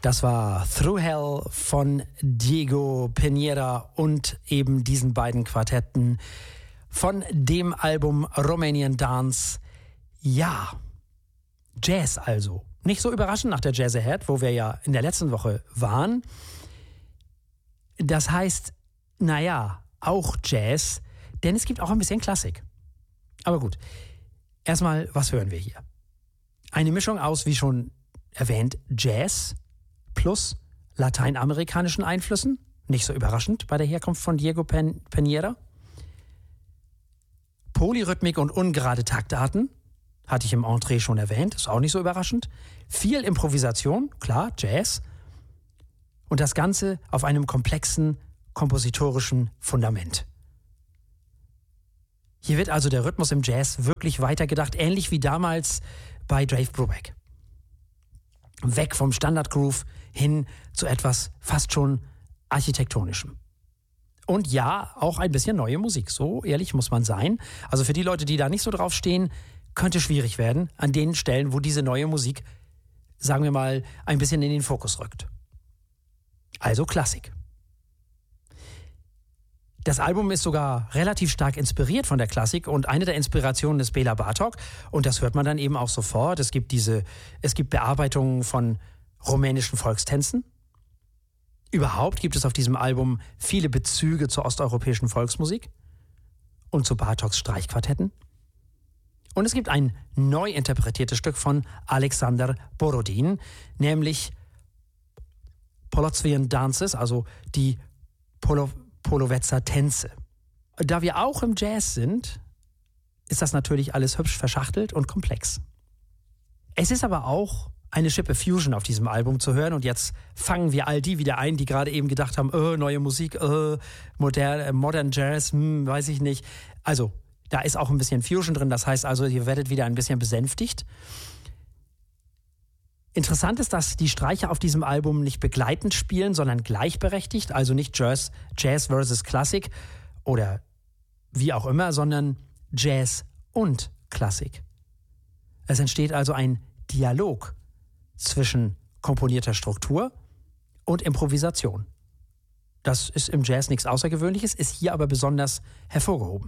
Das war Through Hell von Diego Piñera und eben diesen beiden Quartetten von dem Album Romanian Dance. Ja, Jazz also. Nicht so überraschend nach der Jazz Ahead, wo wir ja in der letzten Woche waren. Das heißt, naja, auch Jazz, denn es gibt auch ein bisschen Klassik. Aber gut, erstmal, was hören wir hier? Eine Mischung aus, wie schon erwähnt, Jazz plus lateinamerikanischen Einflüssen. Nicht so überraschend bei der Herkunft von Diego Piñera. Polyrhythmik und ungerade Taktarten. Hatte ich im Entree schon erwähnt. Ist auch nicht so überraschend. Viel Improvisation, klar, Jazz. Und das Ganze auf einem komplexen kompositorischen Fundament. Hier wird also der Rhythmus im Jazz wirklich weitergedacht, ähnlich wie damals bei Dave Brubeck. Weg vom Standard-Groove hin zu etwas fast schon Architektonischem. Und ja, auch ein bisschen neue Musik, so ehrlich muss man sein. Also für die Leute, die da nicht so drauf stehen, könnte schwierig werden an den Stellen, wo diese neue Musik, sagen wir mal, ein bisschen in den Fokus rückt. Also Klassik. Das Album ist sogar relativ stark inspiriert von der Klassik und eine der Inspirationen ist Béla Bartók und das hört man dann eben auch sofort. Es gibt Bearbeitungen von rumänischen Volkstänzen. Überhaupt gibt es auf diesem Album viele Bezüge zur osteuropäischen Volksmusik und zu Bartóks Streichquartetten. Und es gibt ein neu interpretiertes Stück von Alexander Borodin, nämlich Polozvian Dances, also die Polovetzer Tänze. Da wir auch im Jazz sind, ist das natürlich alles hübsch verschachtelt und komplex. Es ist aber auch eine Schippe Fusion auf diesem Album zu hören und jetzt fangen wir all die wieder ein, die gerade eben gedacht haben, neue Musik, modern Jazz, weiß ich nicht. Also, da ist auch ein bisschen Fusion drin, das heißt also, ihr werdet wieder ein bisschen besänftigt. Interessant ist, dass die Streicher auf diesem Album nicht begleitend spielen, sondern gleichberechtigt, also nicht Jazz versus Klassik oder wie auch immer, sondern Jazz und Klassik. Es entsteht also ein Dialog zwischen komponierter Struktur und Improvisation. Das ist im Jazz nichts Außergewöhnliches, ist hier aber besonders hervorgehoben.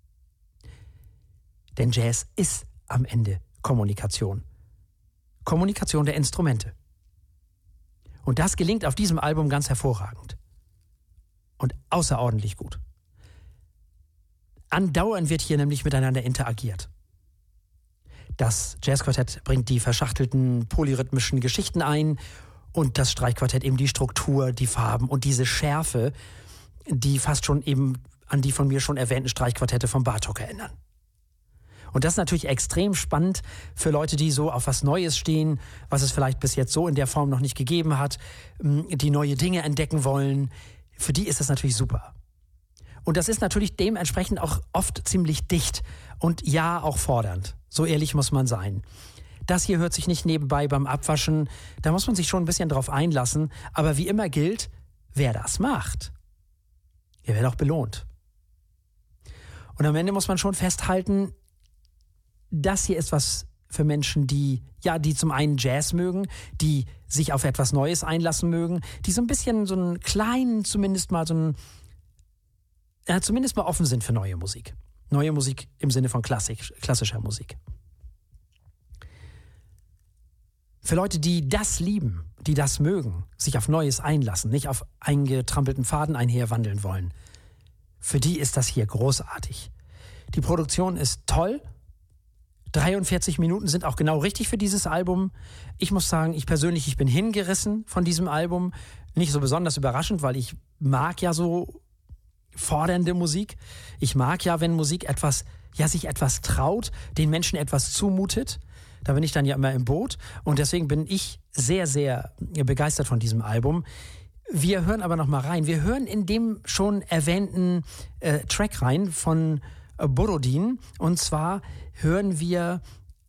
Denn Jazz ist am Ende Kommunikation. Kommunikation der Instrumente. Und das gelingt auf diesem Album ganz hervorragend. Und außerordentlich gut. Andauernd wird hier nämlich miteinander interagiert. Das Jazzquartett bringt die verschachtelten polyrhythmischen Geschichten ein und das Streichquartett eben die Struktur, die Farben und diese Schärfe, die fast schon eben an die von mir schon erwähnten Streichquartette von Bartók erinnern. Und das ist natürlich extrem spannend für Leute, die so auf was Neues stehen, was es vielleicht bis jetzt so in der Form noch nicht gegeben hat, die neue Dinge entdecken wollen. Für die ist das natürlich super. Und das ist natürlich dementsprechend auch oft ziemlich dicht und ja, auch fordernd. So ehrlich muss man sein. Das hier hört sich nicht nebenbei beim Abwaschen, da muss man sich schon ein bisschen drauf einlassen. Aber wie immer gilt, wer das macht, der wird auch belohnt. Und am Ende muss man schon festhalten, das hier ist was für Menschen, die zum einen Jazz mögen, die sich auf etwas Neues einlassen mögen, die so ein bisschen so einen kleinen, zumindest mal offen sind für neue Musik. Neue Musik im Sinne von klassischer Musik. Für Leute, die das lieben, die das mögen, sich auf Neues einlassen, nicht auf eingetrampelten Pfaden einherwandeln wollen, für die ist das hier großartig. Die Produktion ist toll. 43 Minuten sind auch genau richtig für dieses Album. Ich muss sagen, ich bin hingerissen von diesem Album. Nicht so besonders überraschend, weil ich mag ja so fordernde Musik. Ich mag ja, wenn Musik sich etwas traut, den Menschen etwas zumutet. Da bin ich dann ja immer im Boot. Und deswegen bin ich sehr, sehr begeistert von diesem Album. Wir hören aber noch mal rein. Wir hören in dem schon erwähnten Track rein von Borodin. Und zwar hören wir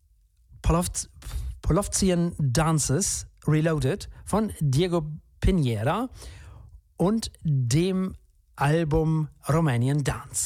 Polovtsian Dances Reloaded von Diego Piñera und dem Album Romanian Dance.